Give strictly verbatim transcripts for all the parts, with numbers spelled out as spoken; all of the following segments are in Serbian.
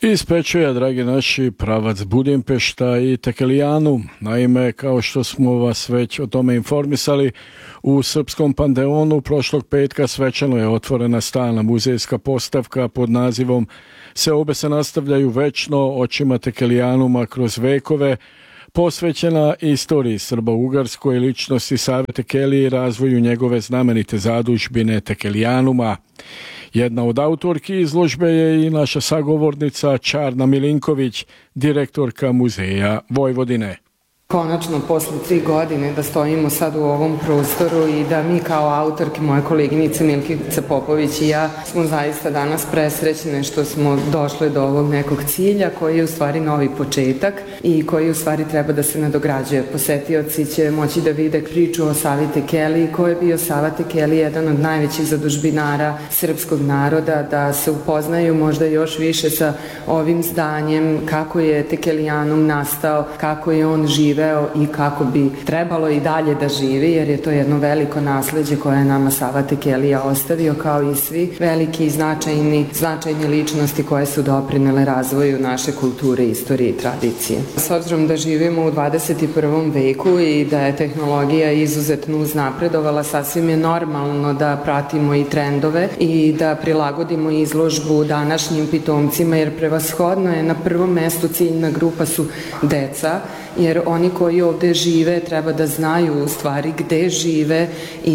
Iz Pečuja, dragi naši, pravac Budimpešta i Tekelijanu. Naime, kao što smo vas već o tome informisali, u Srpskom Panteonu prošlog petka svečano je otvorena stalna muzejska postavka pod nazivom Seobe se nastavljaju večno očima Tekelijanuma kroz vekove, posvećena istoriji Srbo-Ugarskoj ličnosti Save Tekelije i razvoju njegove znamenite zadužbine Tekelijanuma. Jedna od autorki izložbe je i naša sagovornica Čarna Milinković, direktorka Muzeja Vojvodine. Konačno, posle tri godine da stojimo sad u ovom prostoru i da mi kao autorki, moje koleginice Milkica Popović i ja, smo zaista danas presrećne što smo došle do ovog nekog cilja koji je u stvari novi početak i koji u stvari treba da se nadograđuje. Posetioci će moći da vide priču o Savi Tekeliji, ko je bio Sava Tekelija, jedan od najvećih zadužbinara srpskog naroda, da se upoznaju možda još više sa ovim zdanjem, kako je Tekelijanum nastao, kako je on živ i kako bi trebalo i dalje da živi, jer je to jedno veliko nasleđe koje je nama Sava Tekelija ostavio, kao i svi veliki i značajni, značajne ličnosti koje su doprinele razvoju naše kulture, istorije i tradicije. S obzirom da živimo u dvadeset prvom veku i da je tehnologija izuzetno uznapredovala, sasvim je normalno da pratimo i trendove i da prilagodimo izložbu današnjim pitomcima, jer prevashodno je na prvom mestu ciljna grupa su deca, jer oni koji ovde žive treba da znaju u stvari gde žive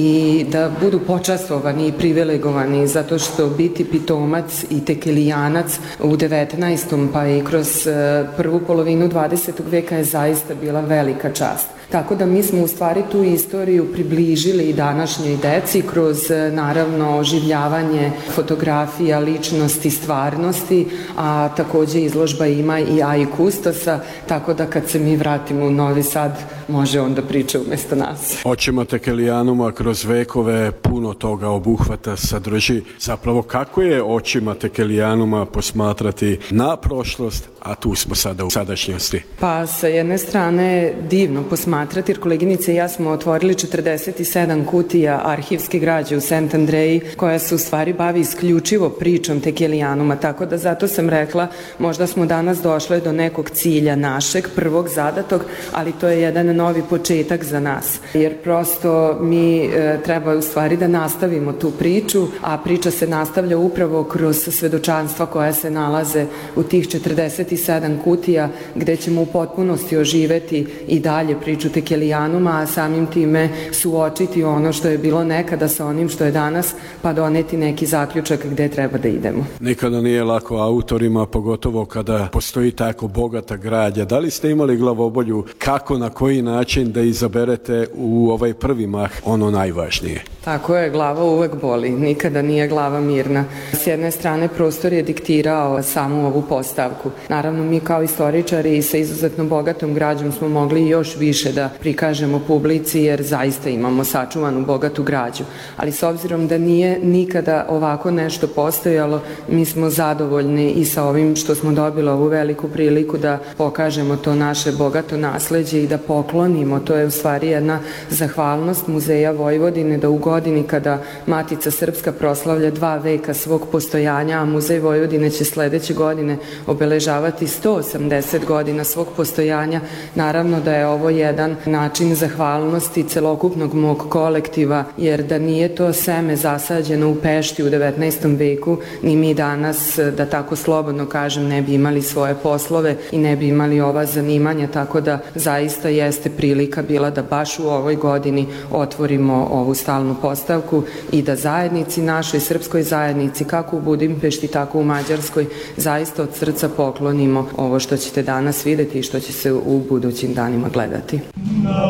i da budu počastvovani i privilegovani, zato što biti pitomac i tekelijanac u devetnaestom pa i kroz prvu polovinu dvadesetog veka je zaista bila velika čast. Tako da mi smo u stvari tu istoriju približili i današnjoj deci kroz naravno oživljavanje fotografija, ličnosti, stvarnosti, a takođe izložba ima i A I kustosa, tako da kad se mi vratimo u Novi Sad može on da priča umesto nas. Očima Tekelijanuma kroz vekove puno toga obuhvata, sadrži. Zapravo kako je očima Tekelijanuma posmatrati na prošlost, a tu smo sada u sadašnjosti? Pa sa jedne strane divno posmatrati, jer koleginice i ja smo otvorili četrdeset sedam kutija arhivske građe u Sent Andreji, koja se u stvari bavi isključivo pričom Tekelijanuma, tako da zato sam rekla možda smo danas došle do nekog cilja našeg, prvog zadatog, ali to je jedan novi početak za nas, jer prosto mi e, treba u stvari da nastavimo tu priču, a priča se nastavlja upravo kroz svedočanstva koja se nalaze u tih četrdeset sedam kutija, gde ćemo u potpunosti oživeti i dalje priču Tekelijanuma, a samim time suočiti ono što je bilo nekada sa onim što je danas, pa doneti neki zaključak gde treba da idemo. Nikada nije lako autorima, pogotovo kada postoji tako bogata građa. Da li ste imali glavobolju kako, na koji način da izaberete u ovaj prvi mah ono najvažnije? Tako je, glava uvek boli, nikada nije glava mirna. S jedne strane prostor je diktirao samu ovu postavku. Naravno, mi kao istoričari i sa izuzetno bogatom građom smo mogli još više da prikažemo publici, jer zaista imamo sačuvanu bogatu građu. Ali s obzirom da nije nikada ovako nešto postojalo, mi smo zadovoljni i sa ovim što smo dobili ovu veliku priliku da pokažemo to naše bogato nasleđe i da poklonimo. To je u stvari jedna zahvalnost Muzeja Vojvodine, da u godini kada Matica Srpska proslavlja dva veka svog postojanja, a Muzej Vojvodine će sledeće godine obeležavati sto osamdeset godina svog postojanja, naravno da je ovo jedan način zahvalnosti celokupnog mog kolektiva, jer da nije to seme zasađeno u Pešti u devetnaestom veku, ni mi danas, da tako slobodno kažem, ne bi imali svoje poslove i ne bi imali ova zanimanja, tako da zaista jeste prilika bila da baš u ovoj godini otvorimo ovu stalnu postavku i da zajednici, našoj srpskoj zajednici, kako u Budimpešti, tako u Mađarskoj, zaista od srca poklonimo ovo što ćete danas videti i što će se u budućim danima gledati.